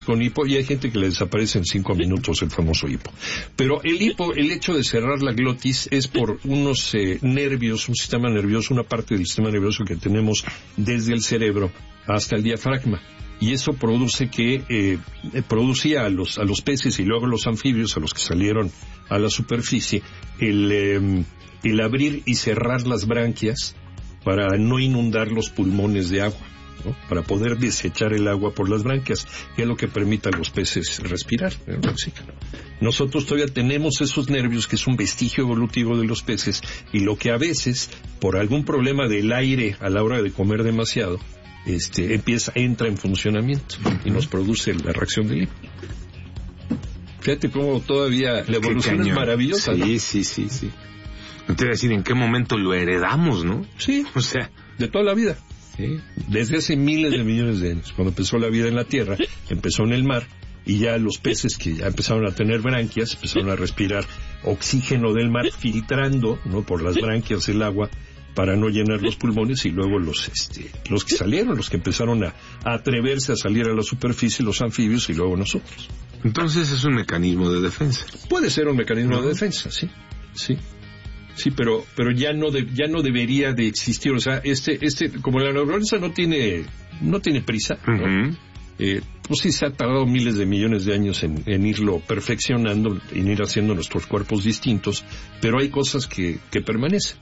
con hipo y hay gente que le desaparece en 5 minutos el famoso hipo. Pero el hipo, el hecho de cerrar la glotis es por unos nervios, un sistema nervioso, una parte del sistema nervioso que tenemos desde el cerebro hasta el diafragma. Y eso producía a los peces y luego a los anfibios, a los que salieron a la superficie, el abrir y cerrar las branquias para no inundar los pulmones de agua, ¿no? Para poder desechar el agua por las branquias, que es lo que permite a los peces respirar el oxígeno. Nosotros todavía tenemos esos nervios, que es un vestigio evolutivo de los peces, y lo que a veces, por algún problema del aire a la hora de comer demasiado, entra en funcionamiento y nos produce la reacción del hipo. Fíjate cómo todavía la evolución es maravillosa. Sí. No te voy a decir en qué momento lo heredamos, ¿no? Sí, o sea, de toda la vida. Sí. Desde hace miles de millones de años, cuando empezó la vida en la Tierra, empezó en el mar, y ya los peces que ya empezaron a tener branquias, empezaron a respirar oxígeno del mar, filtrando, ¿no?, por las branquias el agua, para no llenar los pulmones, y luego los que salieron, los que empezaron a atreverse a salir a la superficie, los anfibios, y luego nosotros. Entonces es un mecanismo de defensa. Puede ser un mecanismo de defensa, sí. Sí, pero ya no debería de existir. O sea, como la naturaleza no tiene prisa, ¿no? Pues sí se ha tardado miles de millones de años en irlo perfeccionando, en ir haciendo nuestros cuerpos distintos, pero hay cosas que permanecen.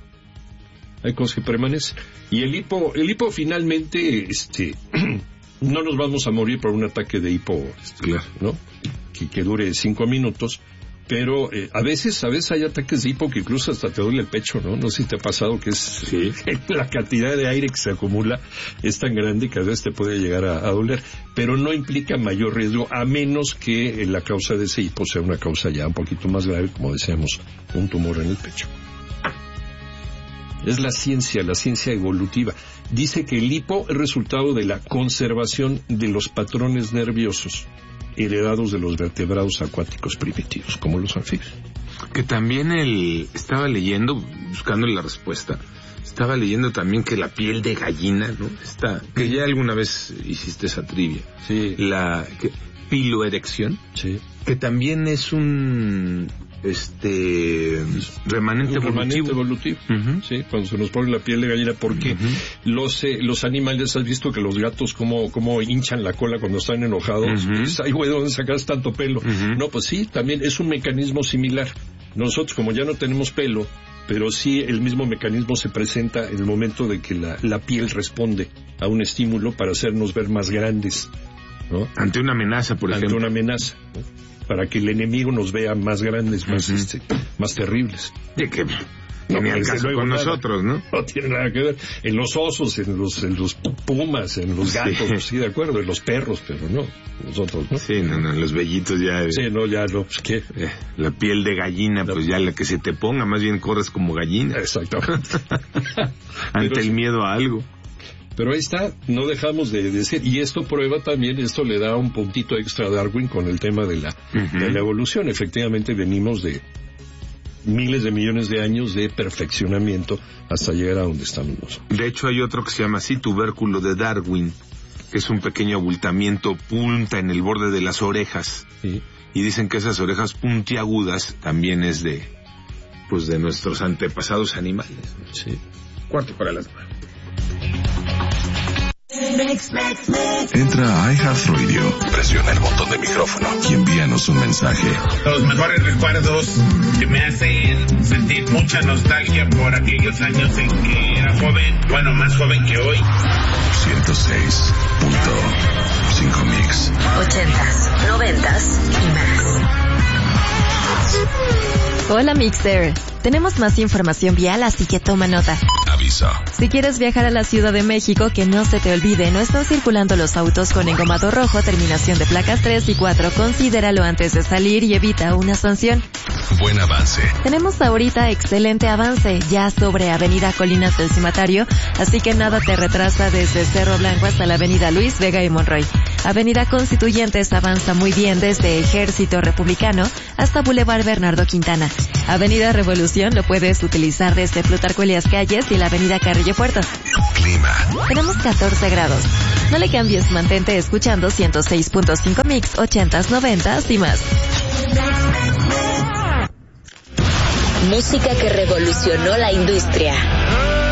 Y el hipo finalmente, no nos vamos a morir por un ataque de hipo, claro, ¿no? Que dure 5 minutos. Pero a veces hay ataques de hipo que incluso hasta te duele el pecho, ¿no? No sé si te ha pasado que la cantidad de aire que se acumula es tan grande que a veces te puede llegar a doler. Pero no implica mayor riesgo, a menos que la causa de ese hipo sea una causa ya un poquito más grave, como decíamos, un tumor en el pecho. Es la ciencia evolutiva. Dice que el hipo es resultado de la conservación de los patrones nerviosos heredados de los vertebrados acuáticos primitivos, como los anfibios. Que también estaba leyendo, buscando la respuesta, estaba leyendo también que la piel de gallina, ¿no? Que ya alguna vez hiciste esa trivia. Sí. Piloerección. Sí. Que también es un remanente evolutivo. Uh-huh. Sí, cuando se nos pone la piel de gallina, porque los animales, has visto que los gatos como hinchan la cola cuando están enojados. Ay, güey, ¿dónde sacas tanto pelo? No, pues sí, también es un mecanismo similar. Nosotros, como ya no tenemos pelo, pero sí el mismo mecanismo se presenta en el momento de que la piel responde a un estímulo para hacernos ver más grandes, ¿no? Ante una amenaza, por ejemplo. Ante una amenaza, ¿no? Para que el enemigo nos vea más grandes, más terribles. De que ni al caso con nosotros, ¿no? No tiene nada que ver. En los osos, en los pumas, en los gatos, sí, de acuerdo, en los perros, pero no, nosotros, ¿no? Sí, no, los vellitos ya... Sí, no, ya no, pues ¿qué? La piel de gallina, pues ya la que se te ponga, más bien corres como gallina. Exactamente. Ante el miedo a algo. Pero ahí está, no dejamos de decir, y esto prueba también, esto le da un puntito extra a Darwin con el tema de la evolución. Efectivamente venimos de miles de millones de años de perfeccionamiento hasta llegar a donde estamos nosotros. De hecho hay otro que se llama así, tubérculo de Darwin, que es un pequeño abultamiento punta en el borde de las orejas. Sí. Y dicen que esas orejas puntiagudas también es de nuestros antepasados animales. Sí. 8:45. Entra a iHeartRadio, presiona el botón de micrófono y envíanos un mensaje. Los mejores recuerdos que me hacen sentir mucha nostalgia por aquellos años en que era joven, bueno, más joven que hoy. 106.5 Mix. 80s, 90s y más. Hola Mixer, tenemos más información vial, así que toma nota. Aviso. Si quieres viajar a la Ciudad de México, que no se te olvide, no están circulando los autos con engomado rojo, terminación de placas 3 y 4. Considéralo antes de salir y evita una sanción. Buen avance. Tenemos ahorita excelente avance, ya sobre Avenida Colinas del Cimatario, así que nada te retrasa desde Cerro Blanco hasta la Avenida Luis Vega y Monroy. Avenida Constituyentes avanza muy bien desde Ejército Republicano hasta Boulevard Bernardo Quintana. Avenida Revolución lo puedes utilizar desde Plutarco Elías Calles y la Avenida Carrillo Puerto. Clima. Tenemos 14 grados. No le cambies, mantente escuchando 106.5 Mix, 80s, 90s y más. Música que revolucionó la industria.